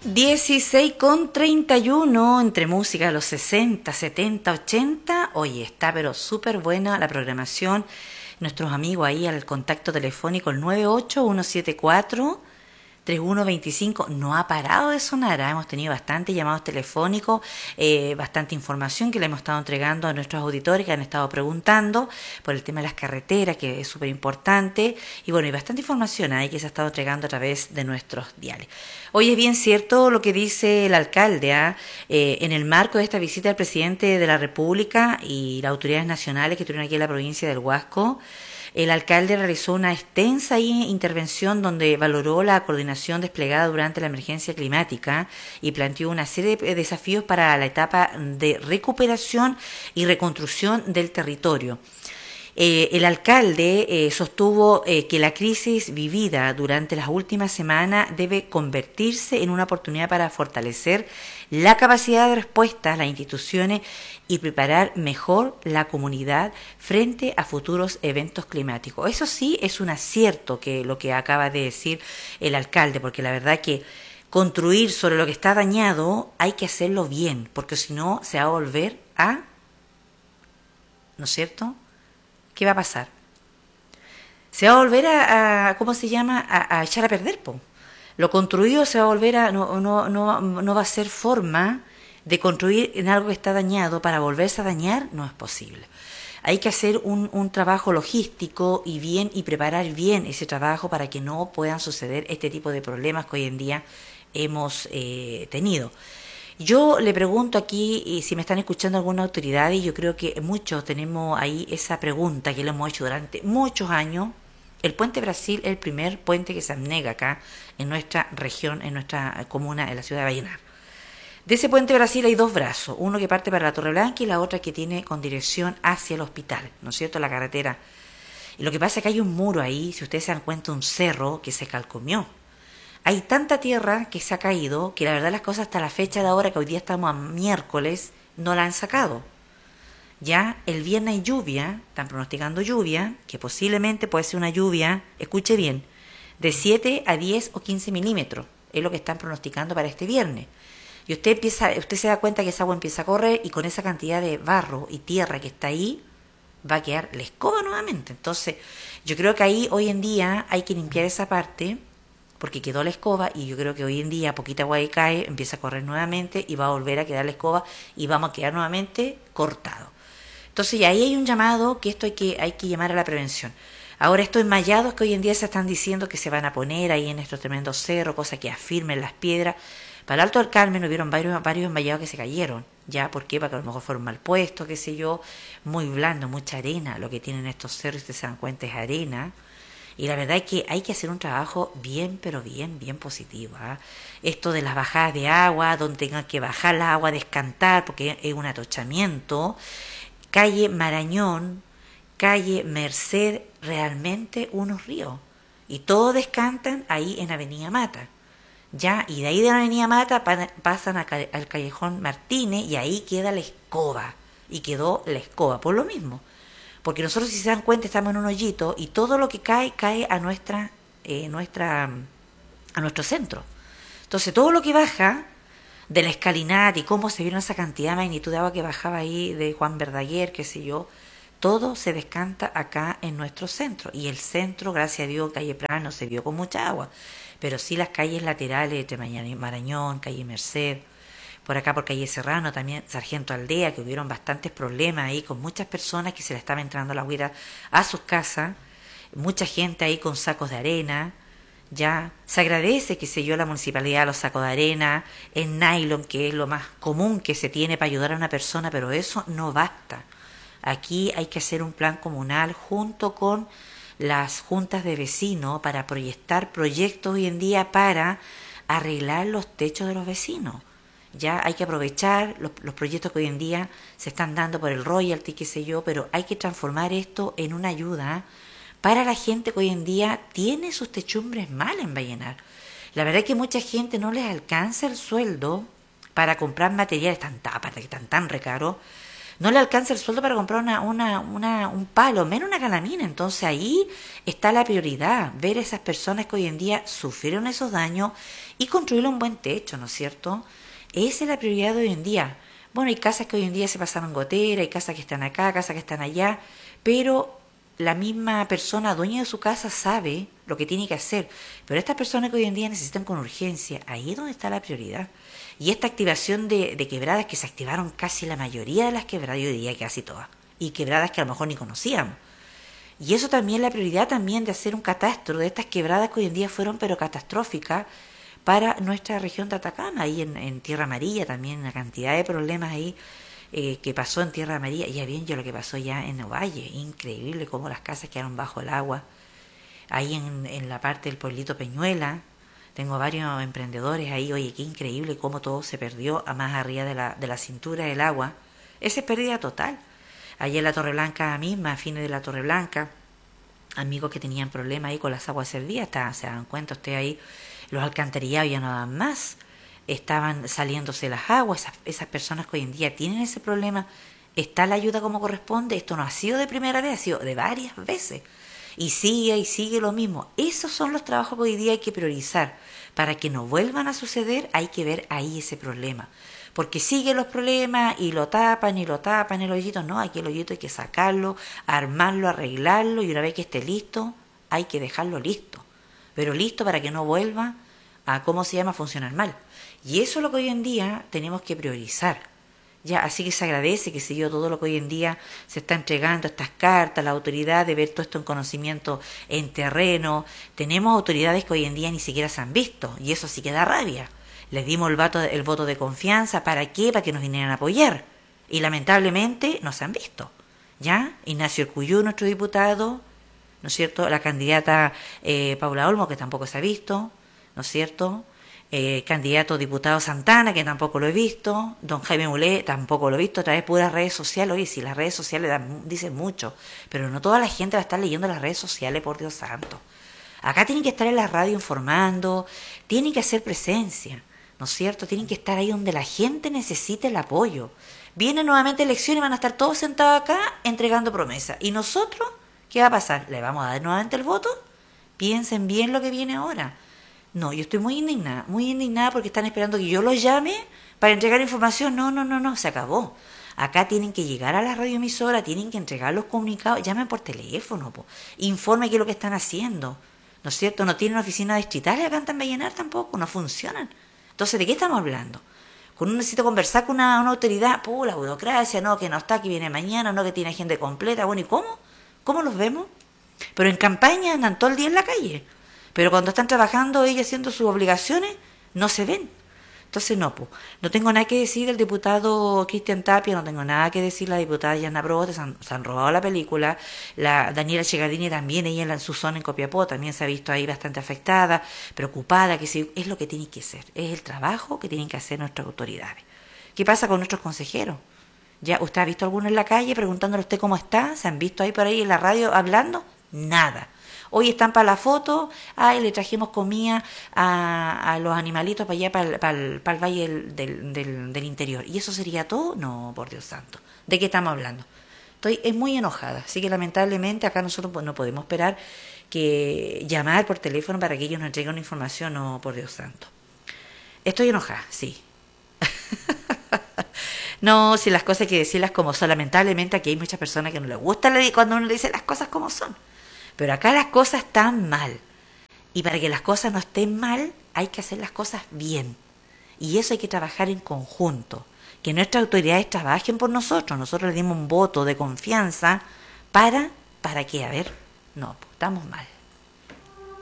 16:31 entre música de los 60, 70, 80. Oye, está pero súper buena la programación. Nuestros amigos ahí al contacto telefónico el 98174-3125 no ha parado de sonar. Hemos tenido bastantes llamados telefónicos, bastante información que le hemos estado entregando a nuestros auditores que han estado preguntando por el tema de las carreteras, que es súper importante. Y bueno, hay bastante información ahí que se ha estado entregando a través de nuestros diarios. Hoy es bien cierto lo que dice el alcalde, en el marco de esta visita del presidente de la República y las autoridades nacionales que estuvieron aquí en la provincia del Huasco. El alcalde realizó una extensa intervención donde valoró la coordinación desplegada durante la emergencia climática y planteó una serie de desafíos para la etapa de recuperación y reconstrucción del territorio. El alcalde sostuvo que la crisis vivida durante las últimas semanas debe convertirse en una oportunidad para fortalecer la capacidad de respuesta a las instituciones y preparar mejor la comunidad frente a futuros eventos climáticos. Eso sí es un acierto que lo que acaba de decir el alcalde, porque la verdad que construir sobre lo que está dañado hay que hacerlo bien, porque si no se va a volver a, ¿no es cierto?, ¿qué va a pasar? Se va a volver ¿cómo se llama? A echar a perder, po. Lo construido se va a volver a, no va a ser forma de construir en algo que está dañado para volverse a dañar, no es posible. Hay que hacer un trabajo logístico y preparar bien ese trabajo para que no puedan suceder este tipo de problemas que hoy en día hemos tenido. Yo le pregunto aquí, y si me están escuchando alguna autoridad, y yo creo que muchos tenemos ahí esa pregunta que le hemos hecho durante muchos años. El Puente Brasil es el primer puente que se abnega acá en nuestra región, en nuestra comuna, en la ciudad de Vallenar. De ese Puente Brasil hay dos brazos, uno que parte para la Torre Blanca y la otra que tiene con dirección hacia el hospital, ¿no es cierto?, la carretera. Y lo que pasa es que hay un muro ahí, si ustedes se dan cuenta, un cerro que se calcomió. Hay tanta tierra que se ha caído que la verdad las cosas hasta la fecha de ahora, que hoy día estamos a miércoles, no la han sacado. Ya el viernes hay lluvia, están pronosticando lluvia, que posiblemente puede ser una lluvia, escuche bien, de 7 a 10 o 15 milímetros, es lo que están pronosticando para este viernes. Y usted se da cuenta que esa agua empieza a correr y con esa cantidad de barro y tierra que está ahí, va a quedar la escoba nuevamente. Entonces, yo creo que ahí hoy en día hay que limpiar esa parte, porque quedó la escoba y yo creo que hoy en día poquita agua que cae, empieza a correr nuevamente y va a volver a quedar la escoba y vamos a quedar nuevamente cortados. Entonces ya ahí hay un llamado que esto hay que llamar a la prevención. Ahora estos enmallados que hoy en día se están diciendo que se van a poner ahí en estos tremendos cerros, cosas que afirmen las piedras. Para el Alto del Carmen hubieron varios enmallados que se cayeron. ¿Ya? ¿Por qué? Porque a lo mejor fueron mal puestos, qué sé yo, muy blando, mucha arena. Lo que tienen estos cerros, si ustedes se dan cuenta, es arena. Y la verdad es que hay que hacer un trabajo bien, pero bien positivo. Esto de las bajadas de agua, donde tengan que bajar la agua, descantar, porque es un atochamiento. Calle Marañón, calle Merced, realmente unos ríos. Y todos descantan ahí en Avenida Mata. Ya, y de ahí de la Avenida Mata pasan al Callejón Martínez y ahí queda la escoba. Y quedó la escoba, por lo mismo. Porque nosotros, si se dan cuenta, estamos en un hoyito y todo lo que cae a nuestro centro. Entonces, todo lo que baja de la escalinata y cómo se vieron esa cantidad de magnitud de agua que bajaba ahí de Juan Verdaguer, qué sé yo, todo se descanta acá en nuestro centro. Y el centro, gracias a Dios, calle Prado no se vio con mucha agua. Pero sí las calles laterales, entre Marañón, calle Merced, por acá por calle Serrano, también Sargento Aldea, que hubieron bastantes problemas ahí con muchas personas que se le estaba entrando la agüita a sus casas, mucha gente ahí con sacos de arena. Ya se agradece que se dio la municipalidad los sacos de arena en nylon, que es lo más común que se tiene para ayudar a una persona, pero eso no basta. Aquí hay que hacer un plan comunal junto con las juntas de vecinos para proyectar proyectos hoy en día para arreglar los techos de los vecinos. Ya hay que aprovechar los proyectos que hoy en día se están dando por el royalty, qué sé yo, pero hay que transformar esto en una ayuda para la gente que hoy en día tiene sus techumbres mal en Vallenar. La verdad es que mucha gente no les alcanza el sueldo para comprar materiales aparte que están tan recaros, No le alcanza el sueldo para comprar un palo, menos una calamina. Entonces ahí está la prioridad, ver a esas personas que hoy en día sufrieron esos daños y construirle un buen techo, ¿no es cierto? Esa es la prioridad de hoy en día. Bueno, hay casas que hoy en día se pasaron gotera, hay casas que están acá, casas que están allá, pero la misma persona dueña de su casa sabe lo que tiene que hacer. Pero estas personas que hoy en día necesitan con urgencia, ahí es donde está la prioridad. Y esta activación de quebradas, que se activaron casi la mayoría de las quebradas, yo diría que casi todas, y quebradas que a lo mejor ni conocíamos. Y eso también, la prioridad también de hacer un catastro de estas quebradas que hoy en día fueron pero catastróficas para nuestra región de Atacama, ahí en Tierra Amarilla también, una cantidad de problemas ahí que pasó en Tierra Amarilla. Ya bien yo lo que pasó ya en Ovalle, increíble cómo las casas quedaron bajo el agua. Ahí en la parte del pueblito Peñuela, tengo varios emprendedores ahí, oye, qué increíble cómo todo se perdió a más arriba de la cintura del agua. Esa es pérdida total. Allá en la Torre Blanca misma, a fines de la Torre Blanca, amigos que tenían problemas ahí con las aguas servidas, se dan cuenta ustedes ahí, los alcantarillados ya no dan más, estaban saliéndose las aguas, esas personas que hoy en día tienen ese problema, está la ayuda como corresponde. Esto no ha sido de primera vez, ha sido de varias veces. Y sigue lo mismo. Esos son los trabajos que hoy día hay que priorizar. Para que no vuelvan a suceder, hay que ver ahí ese problema. Porque siguen los problemas y lo tapan, el hoyito. No, aquí el hoyito hay que sacarlo, armarlo, arreglarlo, y una vez que esté listo, hay que dejarlo listo. Pero listo para que no vuelva a, funcionar mal. Y eso es lo que hoy en día tenemos que priorizar. Ya, así que se agradece, que se dio todo lo que hoy en día se está entregando, estas cartas, la autoridad de ver todo esto en conocimiento en terreno. Tenemos autoridades que hoy en día ni siquiera se han visto, y eso sí que da rabia. Les dimos el voto de confianza, ¿para qué? Para que nos vinieran a apoyar. Y lamentablemente no se han visto. ¿Ya? Ignacio Urcuyu, nuestro diputado, ¿no es cierto? La candidata Paula Olmo, que tampoco se ha visto, ¿no es cierto? Candidato diputado Santana, que tampoco lo he visto, don Jaime Mulé tampoco lo he visto, a través de puras redes sociales. Oye, si las redes sociales dicen mucho, pero no toda la gente va a estar leyendo las redes sociales, por Dios santo. Acá tienen que estar en la radio informando, tienen que hacer presencia, ¿no es cierto? Tienen que estar ahí donde la gente necesite el apoyo. Vienen nuevamente elecciones y van a estar todos sentados acá entregando promesas. ¿Y nosotros qué va a pasar? ¿Le vamos a dar nuevamente el voto? Piensen bien lo que viene ahora. No, yo estoy muy indignada porque están esperando que yo los llame para entregar información. No, se acabó. Acá tienen que llegar a la radioemisora, tienen que entregar los comunicados, llamen por teléfono, informe qué es lo que están haciendo, ¿no es cierto? No tienen oficinas distritales acá en Tamballenar tampoco, no funcionan. Entonces, ¿de qué estamos hablando? Con uno necesito conversar con una autoridad, la burocracia, no, que no está, que viene mañana, no, que tiene gente completa. Bueno, ¿y cómo? ¿Cómo los vemos? Pero en campaña andan todo el día en la calle. Pero cuando están trabajando ellos haciendo sus obligaciones, no se ven. Entonces no tengo nada que decir del diputado Cristian Tapia, no tengo nada que decir la diputada Yana Proboste, se han robado la película. La Daniela Chegadini también, ella en su zona en Copiapó, también se ha visto ahí bastante afectada, preocupada, que sí, es lo que tiene que ser, es el trabajo que tienen que hacer nuestras autoridades. ¿Qué pasa con nuestros consejeros? ¿Ya usted ha visto alguno en la calle preguntándole a usted cómo está? ¿Se han visto ahí por ahí en la radio hablando? Nada. Hoy están para la foto, le trajimos comida a los animalitos para allá, para el valle del interior. ¿Y eso sería todo? No, por Dios santo. ¿De qué estamos hablando? Estoy muy enojada, así que lamentablemente acá nosotros no podemos esperar que llamar por teléfono para que ellos nos entreguen una información, no, por Dios santo. Estoy enojada, sí. No, si las cosas hay que decirlas como son. Lamentablemente aquí hay muchas personas que no les gusta cuando uno le dice las cosas como son. Pero acá las cosas están mal. Y para que las cosas no estén mal, hay que hacer las cosas bien. Y eso hay que trabajar en conjunto. Que nuestras autoridades trabajen por nosotros. Nosotros les dimos un voto de confianza para qué, a ver, no, estamos mal.